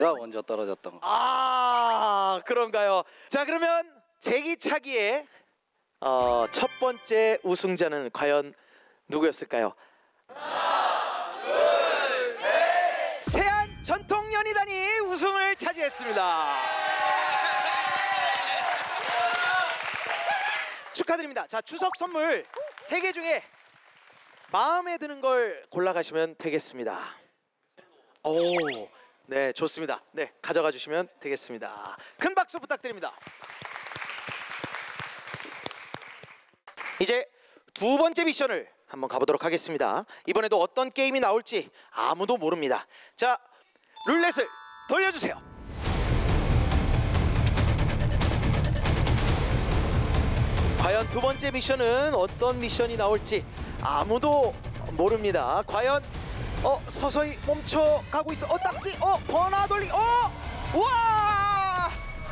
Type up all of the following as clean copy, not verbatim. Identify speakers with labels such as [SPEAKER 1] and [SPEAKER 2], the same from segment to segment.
[SPEAKER 1] 먼저 떨어졌던 거.
[SPEAKER 2] 아, 그런가요? 자, 그러면 제기차기의 첫 번째 우승자는 과연 누구였을까요? 하나, 둘, 셋! 세안 전통연희단이 우승을 차지했습니다. 축하드립니다. 자, 추석 선물 3개 중에 마음에 드는 걸 골라가시면 되겠습니다. 오, 네, 좋습니다. 네, 가져가 주시면 되겠습니다. 큰 박수 부탁드립니다. 이제 두 번째 미션을 한번 가보도록 하겠습니다. 이번에도 어떤 게임이 나올지 아무도 모릅니다. 자, 룰렛을 돌려주세요. 과연 두 번째 미션은 어떤 미션이 나올지 아무도 모릅니다. 과연 서서히 멈춰가고 있어. 딱지. 번화 돌리. 와!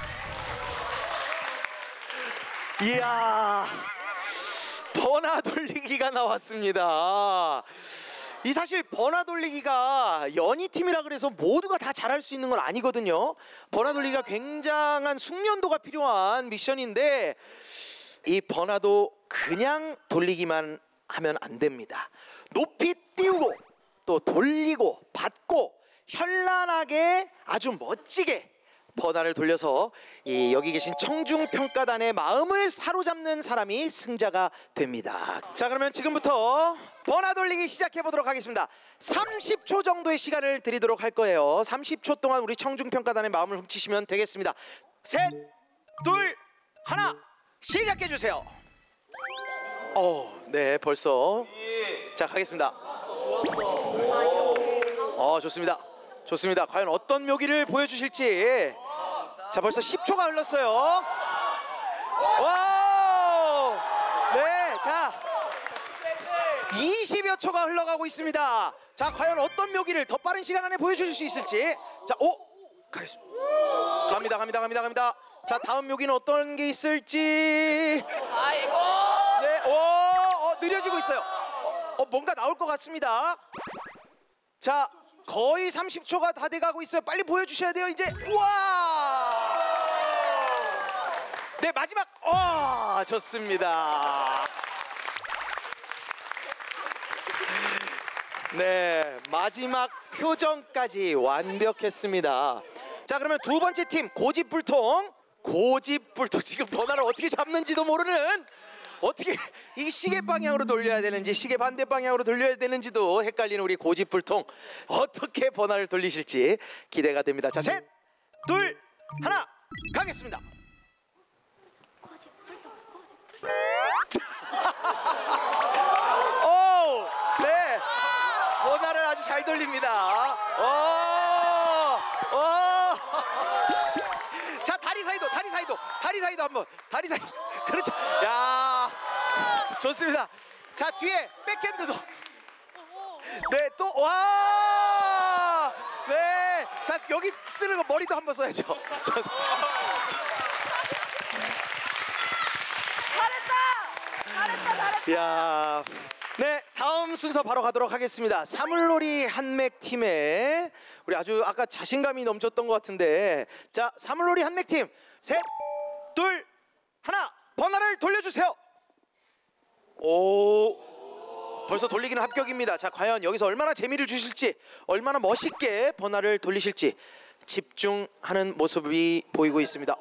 [SPEAKER 2] 이야, 번화 돌리기가 나왔습니다. 이 사실 번화 돌리기가 연희팀이라 그래서 모두가 다 잘할 수 있는 건 아니거든요. 번화 돌리기가 굉장한 숙련도가 필요한 미션인데 이 번화도 그냥 돌리기만 하면 안 됩니다. 높이 띄우고 또 돌리고 받고 현란하게 아주 멋지게 번화를 돌려서 여기 계신 청중평가단의 마음을 사로잡는 사람이 승자가 됩니다. 자, 그러면 지금부터 번화 돌리기 시작해 보도록 하겠습니다. 30초 정도의 시간을 드리도록 할 거예요. 30초 동안 우리 청중평가단의 마음을 훔치시면 되겠습니다. 셋, 둘, 하나, 시작해 주세요. 네, 벌써. 자, 가겠습니다. 좋습니다. 좋습니다. 과연 어떤 묘기를 보여주실지. 자, 벌써 10초가 흘렀어요. 와! 네, 자, 20여 초가 흘러가고 있습니다. 자, 과연 어떤 묘기를 더 빠른 시간 안에 보여주실 수 있을지. 자, 가겠습니다. 갑니다. 자, 다음 묘기는 어떤 게 있을지. 아이고. 네, 느려지고 있어요. 뭔가 나올 것 같습니다. 자, 거의 30초가 다 돼가고 있어요. 빨리 보여주셔야 돼요. 이제. 우와. 네, 마지막. 좋습니다. 네, 마지막 표정까지 완벽했습니다. 자, 그러면 두 번째 팀 고집불통 지금 번화를 어떻게 잡는지도 모르는, 어떻게 이 시계 방향으로 돌려야 되는지 시계 반대 방향으로 돌려야 되는지도 헷갈리는 우리 고집불통, 어떻게 번화를 돌리실지 기대가 됩니다. 자, 셋, 둘, 하나, 가겠습니다. 네, 번화를 아주 잘 돌립니다. 자, 다리 사이도 한번. 다리 사이. 그렇죠. 야, 좋습니다. 자, 뒤에 백핸드도. 네, 또 와. 네, 자, 여기 쓰는 거 머리도 한번 써야죠. 잘했다. 야, 네, 다음 순서 바로 가도록 하겠습니다. 사물놀이 한맥 팀의 우리 아주 아까 자신감이 넘쳤던 것 같은데, 자, 사물놀이 한맥 팀, 셋, 둘, 하나, 번화를 돌려주세요. 벌써 돌리기는 합격입니다. 자, 과연 여기서 얼마나 재미를 주실지, 얼마나 멋있게 번화를 돌리실지 집중하는 모습이 보이고 있습니다.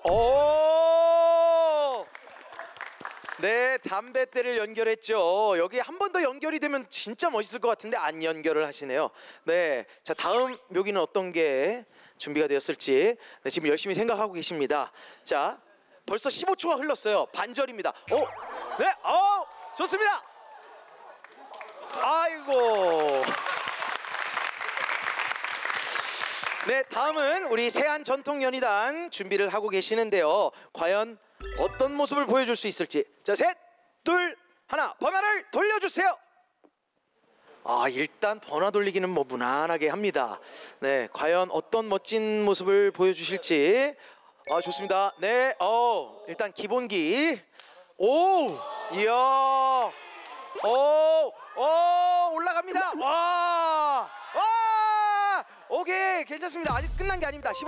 [SPEAKER 2] 네, 담뱃대를 연결했죠. 여기 한 번 더 연결이 되면 진짜 멋있을 것 같은데 안 연결을 하시네요. 네, 자, 다음 묘기는 어떤 게 준비가 되었을지 지금 열심히 생각하고 계십니다. 자, 벌써 15초가 흘렀어요. 반절입니다. 네, 좋습니다. 아이고. 네, 다음은 우리 세안 전통연희단 준비를 하고 계시는데요. 과연 어떤 모습을 보여줄 수 있을지. 자, 셋, 둘, 하나, 번화를 돌려주세요. 일단 번화 돌리기는 무난하게 합니다. 네, 과연 어떤 멋진 모습을 보여주실지. 좋습니다. 네, 일단 기본기. 이야. 올라갑니다. 오케이, 괜찮습니다. 아직 끝난 게 아닙니다.